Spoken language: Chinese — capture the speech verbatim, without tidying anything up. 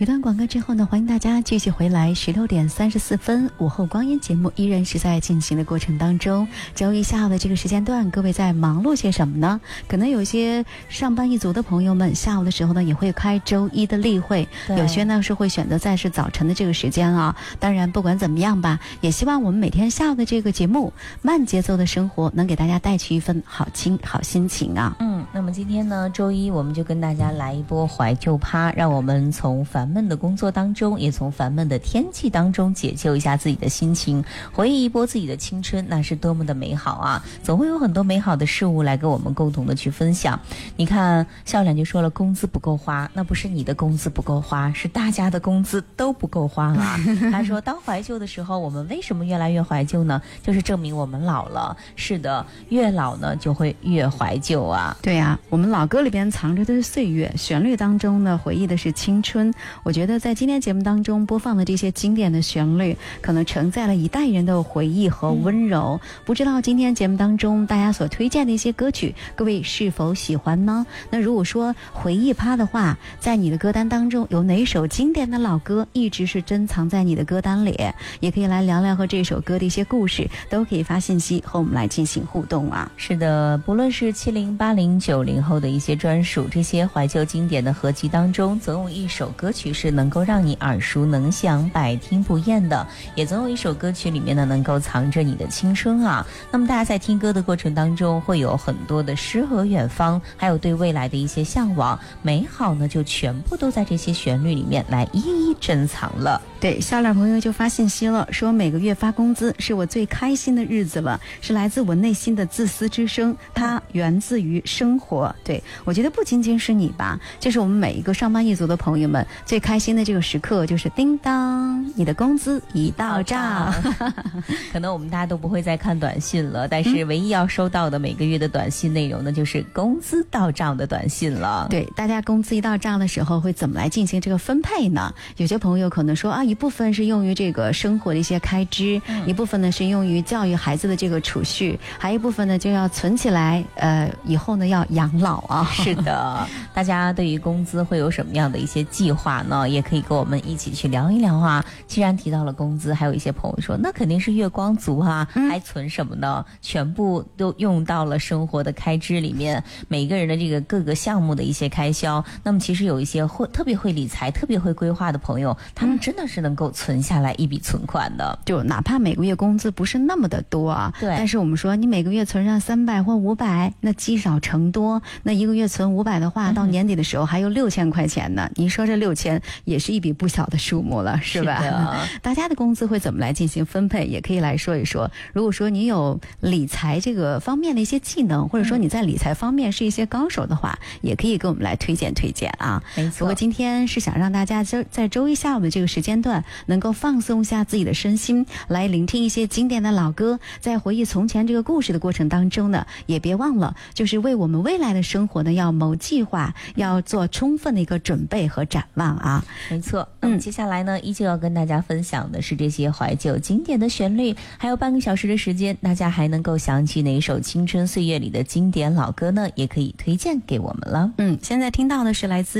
一段广告之后呢，欢迎大家继续回来。十六点三十四分，午后光阴节目依然是在进行的过程当中。周一下午的这个时间段，各位在忙碌些什么呢？可能有些上班一族的朋友们，下午的时候呢也会开周一的例会，有些呢是会选择在是早晨的这个时间啊。当然，不管怎么样吧，也希望我们每天下午的这个节目，慢节奏的生活，能给大家带去一份好心好心情啊。 嗯，那么今天呢，周一我们就跟大家来一波怀旧趴，让我们从烦闷的工作当中，也从烦闷的天气当中解救一下自己的心情，回忆一波自己的青春，那是多么的美好啊！总会有很多美好的事物来跟我们共同的去分享。你看，笑脸就说了，工资不够花，那不是你的工资不够花，是大家的工资都不够花啊。他说，当怀旧的时候，我们为什么越来越怀旧呢？就是证明我们老了。是的，越老呢就会越怀旧啊。 对啊，我们老歌里边藏着的是岁月，旋律当中呢回忆的是青春。我觉得在今天节目当中播放的这些经典的旋律，可能承载了一代人的回忆和温柔。嗯、不知道今天节目当中大家所推荐的一些歌曲，各位是否喜欢呢？那如果说回忆趴的话，在你的歌单当中有哪首经典的老歌一直是珍藏在你的歌单里，也可以来聊聊和这首歌的一些故事，都可以发信息和我们来进行互动啊。 是的，不论是七零八零九零后的一些专属这些怀旧经典的合集当中，总有一首歌曲是能够让你耳熟能详百听不厌的，也总有一首歌曲里面呢能够藏着你的青春啊。那么大家在听歌的过程当中会有很多的诗和远方，还有对未来的一些向往，美好呢就全部都在这些旋律里面来一一珍藏了。 对，笑脸朋友就发信息了，说每个月发工资是我最开心的日子了，是来自我内心的自私之声，它源自于生活。对，我觉得不仅仅是你吧，就是我们每一个上班一族的朋友们最开心的这个时刻，就是叮当，你的工资已到账。 可能我们大家都不会再看短信了，但是唯一要收到的每个月的短信内容呢，就是工资到账的短信了。 对，大家工资一到账的时候会怎么来进行这个分配呢？有些朋友可能说啊，一部分是用于这个生活的一些开支，嗯、一部分呢是用于教育孩子的这个储蓄，还有一部分呢就要存起来，呃，以后呢要养老啊。 是的，大家对于工资会有什么样的一些计划呢？也可以跟我们一起去聊一聊啊。既然提到了工资，还有一些朋友说，那肯定是月光族啊，嗯、还存什么呢？全部都用到了生活的开支里面，每个人的这个各个项目的一些开销。那么其实有一些会特别会理财、特别会规划的朋友，他们真的是能够存下来一笔存款的。 就哪怕每个月工资不是那么的多啊， 对， 但是我们说你每个月存上三百或五百，那积少成多，那一个月存五百的话，到年底的时候还有六千块钱呢。你说这六千也是一笔不小的数目了，是吧？ 是大家的工资会怎么来进行分配，也可以来说一说。如果说你有理财这个方面的一些技能，或者说你在理财方面是一些高手的话，嗯、也可以给我们来推荐推荐啊。 没错。 不过今天是想让大家在周一下午的这个时间段，能够放松一下自己的身心，来聆听一些经典的老歌，在回忆从前这个故事的过程当中呢，也别忘了，就是为我们未来的生活呢要谋计划，要做充分的一个准备和展望啊。 没错。那么接下来呢，嗯、依旧要跟大家分享的是这些怀旧经典的旋律，还有半个小时的时间，大家还能够想起哪一首青春岁月里的经典老歌呢？也可以推荐给我们了。 嗯，现在听到的是来自